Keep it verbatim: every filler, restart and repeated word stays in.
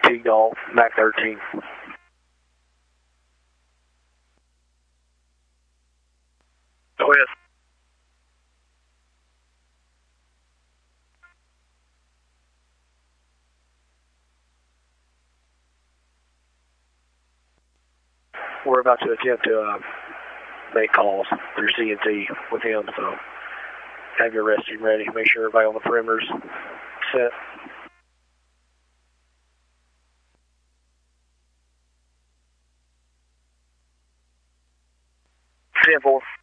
T Golf, Mac thirteen. Go ahead. We're about to attempt to uh, make calls through C and T with him, so have your rest team ready. Make sure everybody on the perimeter's set. ten four.